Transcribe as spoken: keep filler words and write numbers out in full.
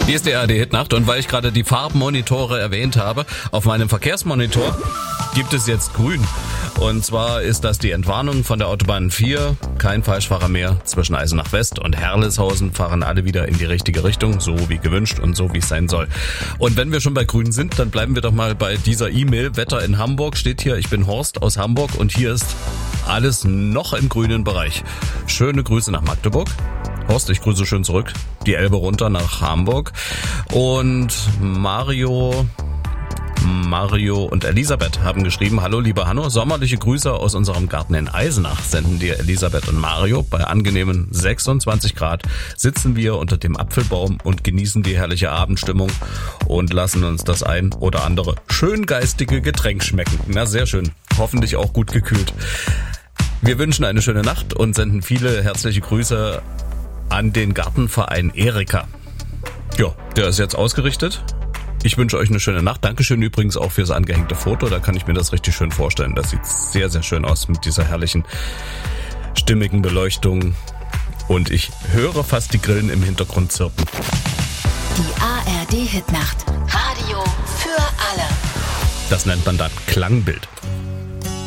Hier ist die A R D-Hitnacht und weil ich gerade die Farbmonitore erwähnt habe, auf meinem Verkehrsmonitor gibt es jetzt grün. Und zwar ist das die Entwarnung von der Autobahn vier. Kein Falschfahrer mehr. Zwischen Eisenach West und Herleshausen fahren alle wieder in die richtige Richtung, so wie gewünscht und so wie es sein soll. Und wenn wir schon bei grün sind, dann bleiben wir doch mal bei dieser E-Mail. Wetter in Hamburg steht hier, ich bin Horst aus Hamburg und hier ist alles noch im grünen Bereich. Schöne Grüße nach Magdeburg. Horst, ich grüße schön zurück. Die Elbe runter nach Hamburg. Und Mario, Mario und Elisabeth haben geschrieben, hallo lieber Hanno, sommerliche Grüße aus unserem Garten in Eisenach senden dir Elisabeth und Mario. Bei angenehmen sechsundzwanzig Grad sitzen wir unter dem Apfelbaum und genießen die herrliche Abendstimmung und lassen uns das ein oder andere schön geistige Getränk schmecken. Na, sehr schön. Hoffentlich auch gut gekühlt. Wir wünschen eine schöne Nacht und senden viele herzliche Grüße an den Gartenverein Erika. Ja, der ist jetzt ausgerichtet. Ich wünsche euch eine schöne Nacht. Dankeschön übrigens auch fürs angehängte Foto. Da kann ich mir das richtig schön vorstellen. Das sieht sehr, sehr schön aus mit dieser herrlichen, stimmigen Beleuchtung. Und ich höre fast die Grillen im Hintergrund zirpen. Die A R D-Hitnacht. Radio für alle. Das nennt man dann Klangbild.